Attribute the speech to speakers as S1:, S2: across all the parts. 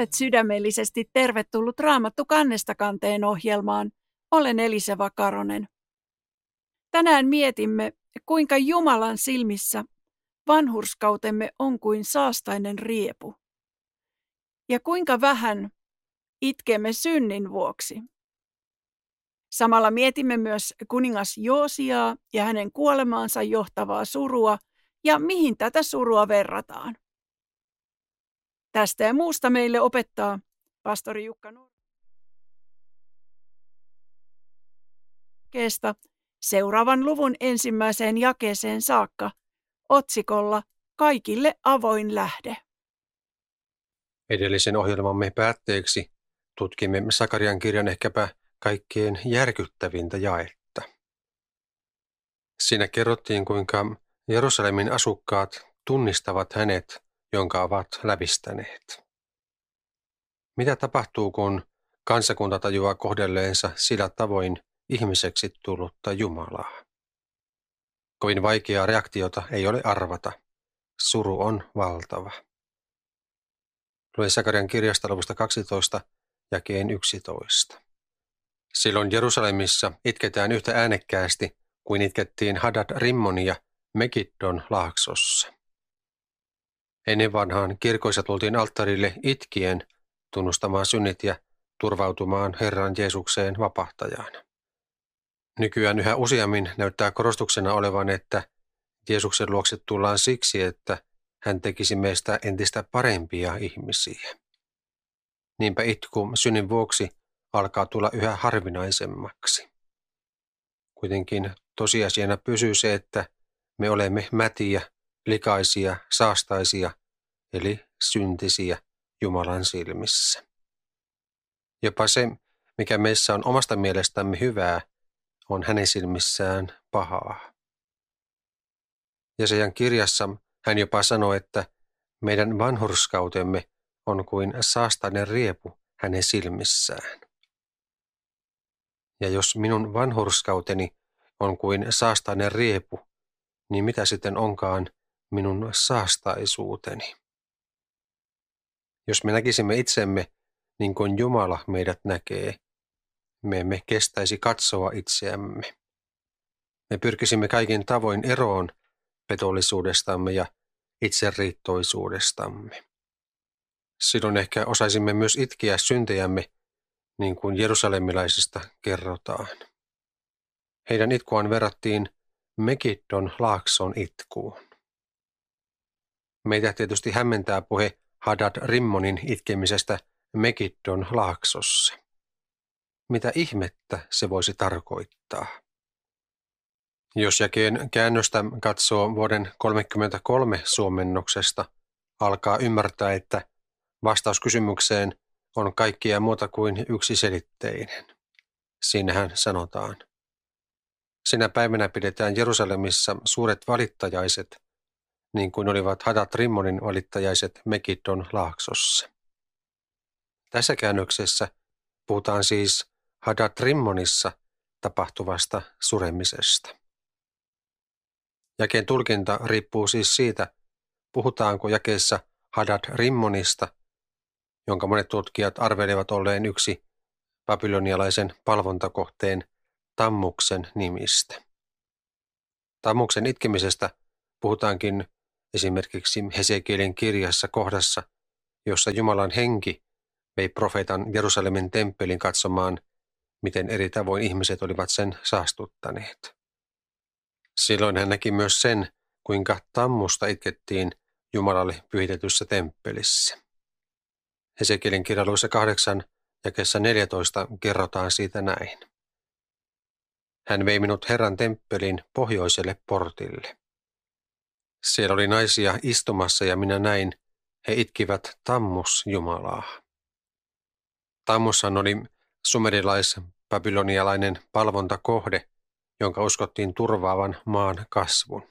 S1: Olet sydämellisesti tervetullut Raamattu kannesta kanteen ohjelmaan. Olen Elise Vakaronen. Tänään mietimme, kuinka Jumalan silmissä vanhurskautemme on kuin saastainen riepu. Ja kuinka vähän itkemme synnin vuoksi. Samalla mietimme myös kuningas Joosiaa ja hänen kuolemaansa johtavaa surua ja mihin tätä surua verrataan. Tästä ja muusta meille opettaa pastori Jukka Nurkeesta seuraavan luvun 1. jakeeseen saakka otsikolla Kaikille avoin lähde.
S2: Edellisen ohjelmamme päätteeksi tutkimme Sakarian kirjan ehkäpä kaikkein järkyttävintä jaetta. Siinä kerrottiin, kuinka Jerusalemin asukkaat tunnistavat hänet, jonka ovat lävistäneet. Mitä tapahtuu, kun kansakunta tajuaa kohdelleensa sillä tavoin ihmiseksi tullutta Jumalaa? Kovin vaikeaa reaktiota ei ole arvata. Suru on valtava. Luen Sakarian kirjasta luvusta 12, jakeen 11. Silloin Jerusalemissa itketään yhtä äänekkäästi kuin itkettiin Hadad-Rimmonia Megiddon laaksossa. Ennen vanhaan kirkoissa tultiin alttarille itkien tunnustamaan synnit ja turvautumaan Herran Jeesukseen vapahtajana. Nykyään yhä useammin näyttää korostuksena olevan, että Jeesuksen luokse tullaan siksi, että hän tekisi meistä entistä parempia ihmisiä. Niinpä itku synnin vuoksi alkaa tulla yhä harvinaisemmaksi. Kuitenkin tosiasiana pysyy se, että me olemme mätiä, likaisia, saastaisia, eli syntisiä Jumalan silmissä. Jopa se, mikä meissä on omasta mielestämme hyvää, on hänen silmissään pahaa. Jesajan kirjassa hän jopa sanoi, että meidän vanhurskautemme on kuin saastainen riepu hänen silmissään. Ja jos minun vanhurskauteni on kuin saastainen riepu, niin mitä sitten onkaan minun saastaisuuteni? Jos me näkisimme itsemme niin kuin Jumala meidät näkee, me emme kestäisi katsoa itseämme. Me pyrkisimme kaikin tavoin eroon petollisuudestamme ja itseriittoisuudestamme. Silloin ehkä osaisimme myös itkeä syntejämme, niin kuin jerusalemilaisista kerrotaan. Heidän itkuaan verrattiin Megiddon laakson itkuun. Meitä tietysti hämmentää puhe Hadad-Rimmonin itkemisestä Megiddon laaksossa. Mitä ihmettä se voisi tarkoittaa? Jos jakeen käännöstä katsoo vuoden 1933 suomennoksesta, alkaa ymmärtää, että vastaus kysymykseen on kaikkea muuta kuin yksiselitteinen. Siinähän sanotaan: sinä päivänä pidetään Jerusalemissa suuret valittajaiset, niin kuin olivat Hadad-Rimmonin valittajaiset Megiddon laaksossa. Tässä käännöksessä puhutaan siis Hadad-Rimmonissa tapahtuvasta suremisesta. Jakeen tulkinta riippuu siis siitä, puhutaanko jakeessa Hadad-Rimmonista, jonka monet tutkijat arvelevat olleen yksi babylonialaisen palvontakohteen Tammuksen nimistä. Tammuksen itkemisestä puhutaankin esimerkiksi Hesekielin kirjassa kohdassa, jossa Jumalan henki vei profeetan Jerusalemin temppelin katsomaan, miten eri tavoin ihmiset olivat sen saastuttaneet. Silloin hän näki myös sen, kuinka Tammusta itkettiin Jumalalle pyhitetyssä temppelissä. Hesekielin kirja luvussa 8 jakeessa 14 kerrotaan siitä näin. Hän vei minut Herran temppelin pohjoiselle portille. Siellä oli naisia istumassa ja minä näin, he itkivät Tammus-Jumalaa. Tammushan oli sumerilais-babylonialainen palvontakohde, jonka uskottiin turvaavan maan kasvun.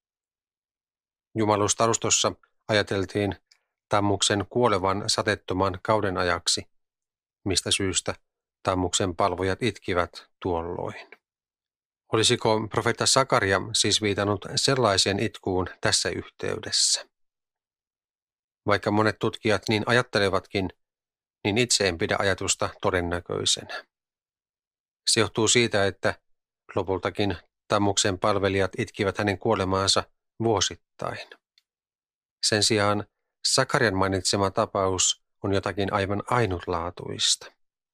S2: Jumaluustarustossa ajateltiin Tammuksen kuolevan sateettoman kauden ajaksi, mistä syystä Tammuksen palvojat itkivät tuolloin. Olisiko profeetta Sakaria siis viitannut sellaiseen itkuun tässä yhteydessä? Vaikka monet tutkijat niin ajattelevatkin, niin itse en pidä ajatusta todennäköisenä. Se johtuu siitä, että lopultakin Tammuksen palvelijat itkivät hänen kuolemaansa vuosittain. Sen sijaan Sakarian mainitsema tapaus on jotakin aivan ainutlaatuista.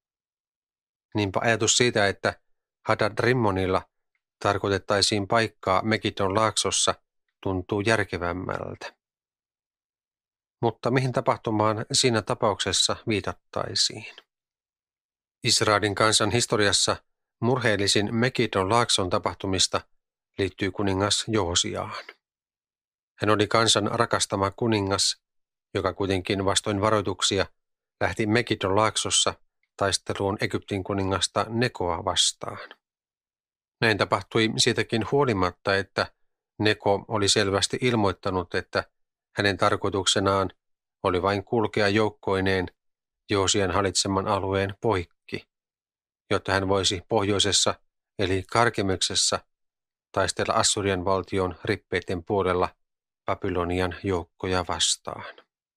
S2: Niinpä ajatus siitä, että Hadad-Rimmonilla tarkoitettaisiin paikkaa Megidon laaksossa, tuntuu järkevämmältä. Mutta mihin tapahtumaan siinä tapauksessa viitattaisiin? Israelin kansan historiassa murheellisin Megidon laakson tapahtumista liittyy kuningas Joosiaan. Hän oli kansan rakastama kuningas, joka kuitenkin vastoin varoituksia lähti Megidon laaksossa taisteluun Egyptin kuningasta Nekoa vastaan. Näin tapahtui siitäkin huolimatta, että Neko oli selvästi ilmoittanut, että hänen tarkoituksenaan oli vain kulkea joukkoineen Joosian hallitseman alueen poikki, jotta hän voisi pohjoisessa eli Karkemeksessa taistella Assyrian valtion rippeiden puolella Babylonian joukkoja vastaan.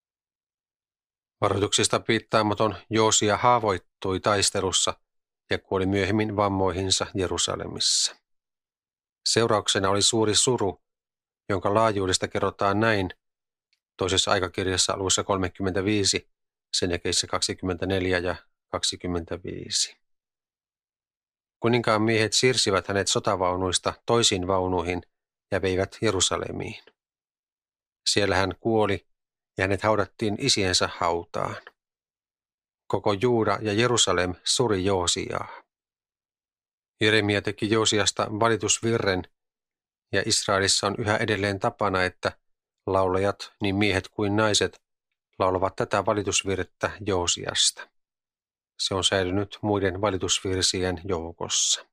S2: Varoituksista piittaamaton Joosia haavoittui taistelussa ja kuoli myöhemmin vammoihinsa Jerusalemissa. Seurauksena oli suuri suru, jonka laajuudesta kerrotaan näin toisessa aikakirjassa luvussa 35, sen jakeissä 24 ja 25. Kuninkaan miehet siirsivät hänet sotavaunuista toisiin vaunuihin ja veivät Jerusalemiin. Siellä hän kuoli ja hänet haudattiin isiensä hautaan. Koko Juuda ja Jerusalem suri Joosiaa. Jeremia teki Joosiasta valitusvirren, ja Israelissa on yhä edelleen tapana, että laulajat, niin miehet kuin naiset, laulavat tätä valitusvirttä Joosiasta. Se on säilynyt muiden valitusvirsien joukossa.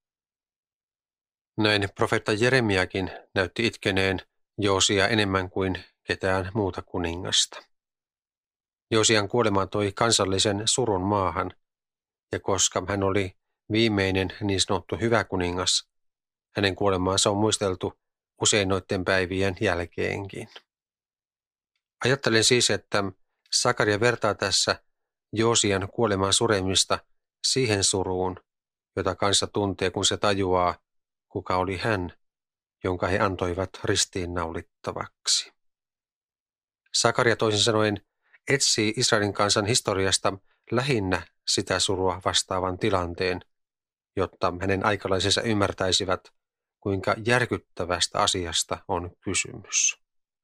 S2: Näin profeetta Jeremiakin näytti itkeneen Joosia enemmän kuin ketään muuta kuningasta. Joosian kuolema toi kansallisen surun maahan, ja koska hän oli viimeinen niin sanottu hyvä kuningas, hänen kuolemaansa on muisteltu usein noiden päivien jälkeenkin. Ajattelen siis, että Sakaria vertaa tässä Joosian kuoleman suremista siihen suruun, jota kansa tuntee, kun se tajuaa, kuka oli hän, jonka he antoivat ristiinnaulittavaksi. Sakaria toisin sanoen etsii Israelin kansan historiasta lähinnä sitä surua vastaavan tilanteen, jotta hänen aikalaisensa ymmärtäisivät, kuinka järkyttävästä asiasta on kysymys.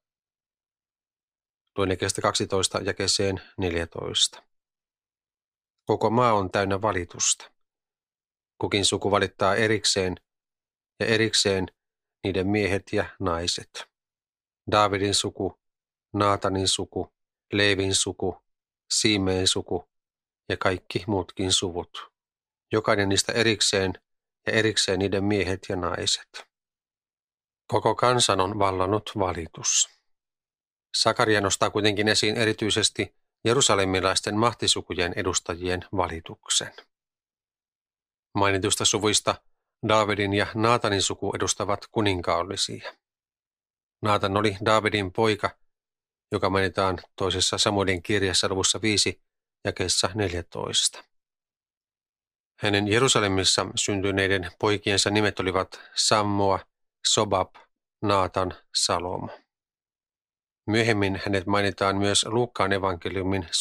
S2: Luen jakeesta 12 jakeeseen 14. Koko maa on täynnä valitusta. Kukin suku valittaa erikseen, ja erikseen niiden miehet ja naiset. Daavidin suku, Naatanin suku, Leevin suku, Siimeen suku ja kaikki muutkin suvut. Jokainen niistä erikseen ja erikseen niiden miehet ja naiset. Koko kansan on vallannut valitus. Sakaria nostaa kuitenkin esiin erityisesti jerusalemilaisten mahtisukujen edustajien valituksen. Mainitusta suvuista Daavidin ja Naatanin suku edustavat kuninkaallisia. Naatan oli Daavidin poika, joka mainitaan toisessa Samuelin kirjassa luvussa 5 jakeessa 14. Hänen Jerusalemissa syntyneiden poikiensa nimet olivat Sammoa, Sobab, Naatan, Salomo. Myöhemmin hänet mainitaan myös Luukkaan evankeliumin